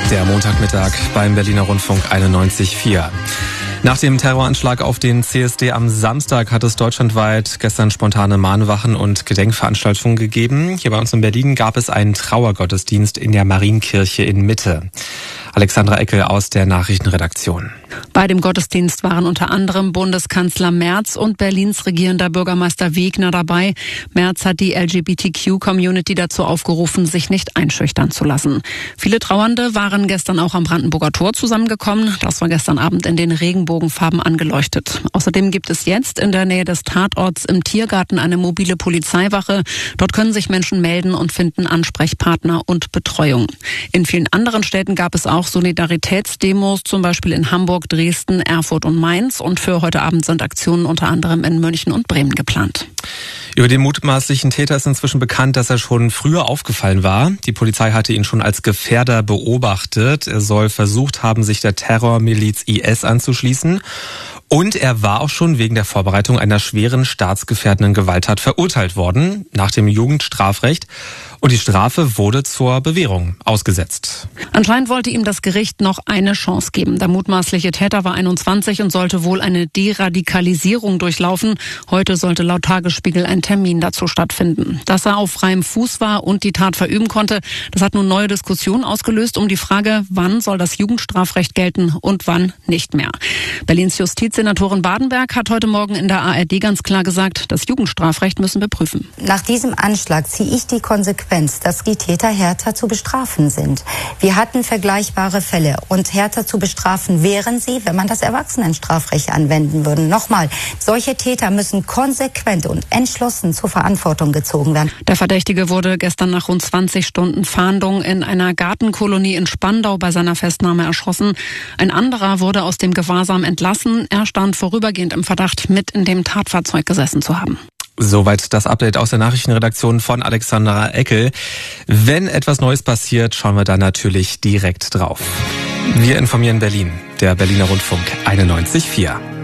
Der Montagmittag beim Berliner Rundfunk 91.4. Nach dem Terroranschlag auf den CSD am Samstag hat es deutschlandweit gestern spontane Mahnwachen und Gedenkveranstaltungen gegeben. Hier bei uns in Berlin gab es einen Trauergottesdienst in der Marienkirche in Mitte. Alexandra Eckel aus der Nachrichtenredaktion. Bei dem Gottesdienst waren unter anderem Bundeskanzler Merz und Berlins regierender Bürgermeister Wegner dabei. Merz hat die LGBTQ-Community dazu aufgerufen, sich nicht einschüchtern zu lassen. Viele Trauernde waren gestern auch am Brandenburger Tor zusammengekommen. Das war gestern Abend in den Regenbogenfarben angeleuchtet. Außerdem gibt es jetzt in der Nähe des Tatorts im Tiergarten eine mobile Polizeiwache. Dort können sich Menschen melden und finden Ansprechpartner und Betreuung. In vielen anderen Städten gab es auch Solidaritätsdemos, zum Beispiel in Hamburg, Dresden, Erfurt und Mainz. Und für heute Abend sind Aktionen unter anderem in München und Bremen geplant. Über den mutmaßlichen Täter ist inzwischen bekannt, dass er schon früher aufgefallen war. Die Polizei hatte ihn schon als Gefährder beobachtet. Er soll versucht haben, sich der Terrormiliz IS anzuschließen. Und er war auch schon wegen der Vorbereitung einer schweren staatsgefährdenden Gewalttat verurteilt worden, nach dem Jugendstrafrecht. Und die Strafe wurde zur Bewährung ausgesetzt. Anscheinend wollte ihm das Gericht noch eine Chance geben. Der mutmaßliche Täter war 21 und sollte wohl eine Deradikalisierung durchlaufen. Heute sollte laut Tagesspiegel ein Termin dazu stattfinden. Dass er auf freiem Fuß war und die Tat verüben konnte, das hat nun neue Diskussionen ausgelöst um die Frage, wann soll das Jugendstrafrecht gelten und wann nicht mehr. Berlins Justizsenatorin Badenberg hat heute Morgen in der ARD ganz klar gesagt, das Jugendstrafrecht müssen wir prüfen. Nach diesem Anschlag ziehe ich die Konsequenz, dass die Täter härter zu bestrafen sind. Wir hatten vergleichbare Fälle und härter zu bestrafen wären sie, wenn man das Erwachsenenstrafrecht anwenden würde. Nochmal, solche Täter müssen konsequent und entschlossen zur Verantwortung gezogen werden. Der Verdächtige wurde gestern nach rund 20 Stunden Fahndung in einer Gartenkolonie in Spandau bei seiner Festnahme erschossen. Ein anderer wurde aus dem Gewahrsam entlassen. Er stand vorübergehend im Verdacht, mit in dem Tatfahrzeug gesessen zu haben. Soweit das Update aus der Nachrichtenredaktion von Alexandra Eckel. Wenn etwas Neues passiert, schauen wir da natürlich direkt drauf. Wir informieren Berlin, der Berliner Rundfunk 91.4.